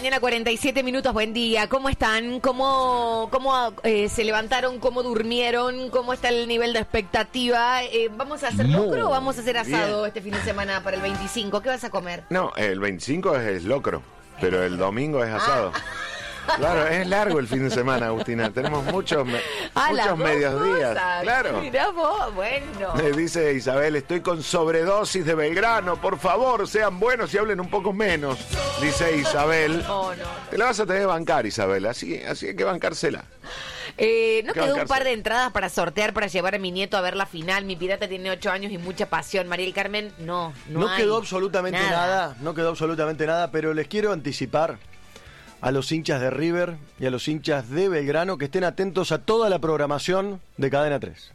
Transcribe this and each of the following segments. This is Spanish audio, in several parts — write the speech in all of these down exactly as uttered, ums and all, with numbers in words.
mañana, cuarenta y siete minutos. Buen día. ¿Cómo están? ¿Cómo, cómo eh, se levantaron? ¿Cómo durmieron? ¿Cómo está el nivel de expectativa? Eh, ¿Vamos a hacer locro o vamos a hacer asado bien este fin de semana para el veinticinco? ¿Qué vas a comer? No, el veinticinco es, es locro, pero el domingo es asado. Ah. Claro, es largo el fin de semana, Agustina. Tenemos muchos, me ah, muchos medios cosas. días. Claro. Mirá vos, bueno. Me dice Isabel, estoy con sobredosis de Belgrano. Por favor, sean buenos y hablen un poco menos. Dice Isabel. Oh, no. Te la vas a tener que bancar, Isabel. Así, así hay que bancársela. Eh, ¿No quedó un par de entradas para sortear, para llevar a mi nieto a ver la final? Mi pirata tiene ocho años y mucha pasión. María del Carmen, no, no, no hay quedó absolutamente nada. nada. No quedó absolutamente nada, pero les quiero anticipar a los hinchas de River y a los hinchas de Belgrano que estén atentos a toda la programación de Cadena tres.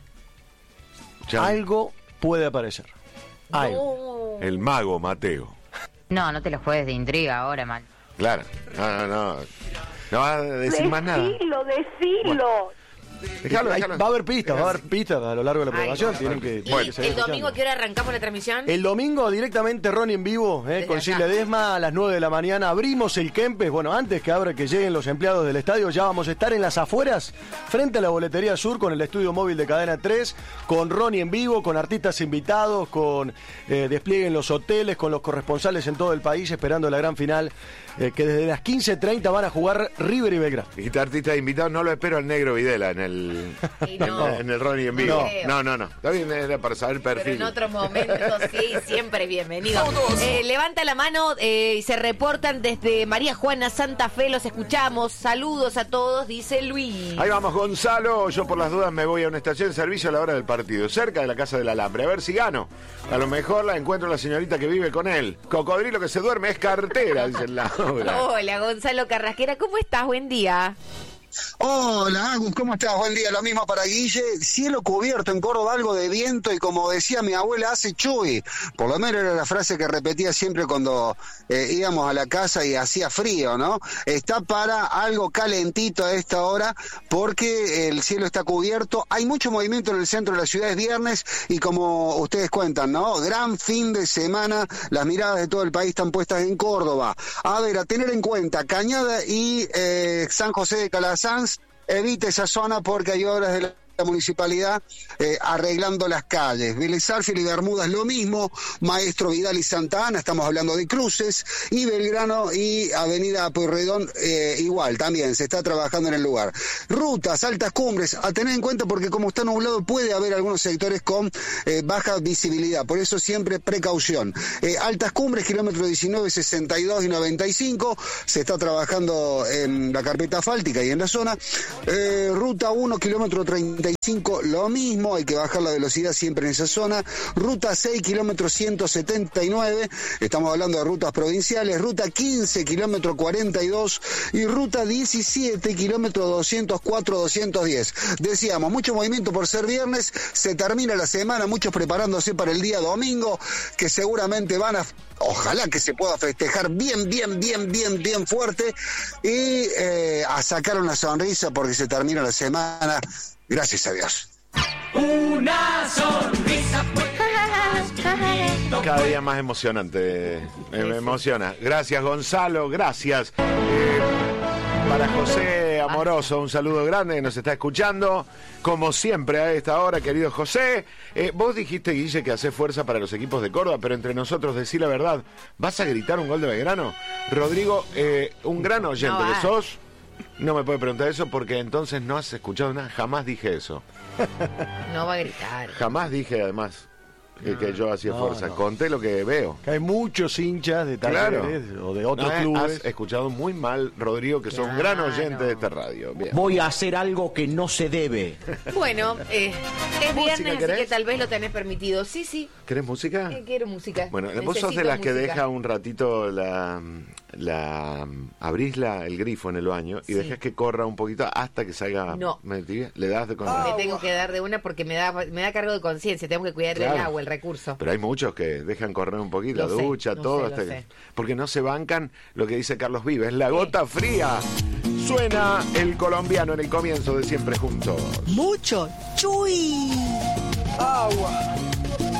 Ya. Algo puede aparecer. No. Algo. El mago Mateo. No, no te los juegues de intriga ahora, mal. Claro. No, no, no. No vas a decir decilo, más nada. Decilo, decilo. Bueno. Dejalo, dejalo. Va a haber pistas, va a haber pistas a lo largo de la programación. Ay, no. Tienen que, ¿Y tienen que seguir el domingo escuchando. a qué hora arrancamos la transmisión? El domingo directamente Ronnie en vivo, eh, con Silvia Desma a las nueve de la mañana. Abrimos el Kempes. Bueno, antes que abra que lleguen los empleados del estadio, ya vamos a estar en las afueras, frente a la Boletería Sur, con el estudio móvil de Cadena tres, con Ronnie en vivo, con artistas invitados, con eh, despliegue en los hoteles, con los corresponsales en todo el país, esperando la gran final, eh, que desde las quince treinta van a jugar River y Belgrano. Y este artista invitado no lo espero al negro Videla en el... No. En el Ronnie en vivo. No, no, no, no. Está bien, era para saber el perfil. Pero en otros momentos, sí, siempre bienvenido. Eh, levanta la mano eh, y se reportan desde María Juana, Santa Fe. Los escuchamos. Saludos a todos, dice Luis. Ahí vamos, Gonzalo. Yo por las dudas me voy a una estación de servicio a la hora del partido, cerca de la Casa del Alambre. A ver si gano. A lo mejor la encuentro a la señorita que vive con él. Cocodrilo que se duerme es cartera, dice la obra. Hola, Gonzalo Carrasquera. ¿Cómo estás? Buen día. Hola, Agus, ¿cómo estás? Buen día, lo mismo para Guille. Cielo cubierto en Córdoba, algo de viento y como decía mi abuela, hace chuy. Por lo menos era la frase que repetía siempre cuando eh, íbamos a la casa y hacía frío, ¿no? Está para algo calentito a esta hora porque el cielo está cubierto. Hay mucho movimiento en el centro de la ciudad, es viernes y como ustedes cuentan, ¿no? Gran fin de semana, las miradas de todo el país están puestas en Córdoba. A ver, a tener en cuenta, Cañada y eh, San José de Calazans, evite esa zona porque hay obras de la municipalidad eh, arreglando las calles. Vélez Sarsfield y Bermudas lo mismo, Maestro Vidal y Santa Ana, estamos hablando de cruces, y Belgrano y Avenida Pueyrredón eh, igual, también se está trabajando en el lugar. Rutas, altas cumbres, a tener en cuenta porque como está nublado puede haber algunos sectores con eh, baja visibilidad, por eso siempre precaución. Eh, altas cumbres, kilómetro diecinueve, sesenta y dos y noventa y cinco, se está trabajando en la carpeta asfáltica y en la zona. Eh, ruta uno, kilómetro treinta y cinco, lo mismo, hay que bajar la velocidad siempre en esa zona. Ruta seis, kilómetro ciento setenta y nueve, estamos hablando de rutas provinciales. Ruta quince, kilómetro cuarenta y dos, y ruta diecisiete, kilómetro doscientos cuatro, doscientos diez. Decíamos, mucho movimiento por ser viernes, se termina la semana, muchos preparándose para el día domingo, que seguramente van a, ojalá que se pueda festejar bien, bien, bien, bien, bien fuerte, y eh, a sacar una sonrisa porque se termina la semana. Gracias a Dios. Una sonrisa. Cada día más emocionante. Me, me emociona. Gracias, Gonzalo. Gracias. Eh, para José Amoroso, un saludo grande que nos está escuchando. Como siempre a esta hora, querido José. Eh, vos dijiste, Guille, que hace fuerza para los equipos de Córdoba, pero entre nosotros, decí la verdad. ¿Vas a gritar un gol de Belgrano? Rodrigo, eh, un gran oyente No, que ah. sos. No me puede preguntar eso porque entonces no has escuchado nada. Jamás dije eso. No va a gritar. Jamás dije, además, que, No, que yo hacía no, fuerza. no. Conté lo que veo. Que hay muchos hinchas de Claro. Talleres o de otros No, eh, clubes. has escuchado muy mal, Rodrigo, que sos un Claro. gran oyente de esta radio. Bien. Voy a hacer algo que no se debe. Bueno, eh, es ¿Música viernes, así querés? que tal vez lo tenés permitido. Sí, sí, ¿Querés música? eh, quiero música. Bueno, vos sos de Necesito las que música. deja un ratito la, la abrís la, el grifo en el baño y Sí. dejas que corra un poquito hasta que salga. No. ¿Me tibia? Le das de con Me tengo que dar de una porque me da me da cargo de conciencia. Tengo que cuidar Claro. el agua, el recurso. Pero hay muchos que dejan correr un poquito, Lo sé, ducha, lo todo, sé, hasta lo que- sé. porque no se bancan lo que dice Carlos Vives, la gota fría. Suena el colombiano en el comienzo de Siempre Juntos. Mucho chuy. Agua.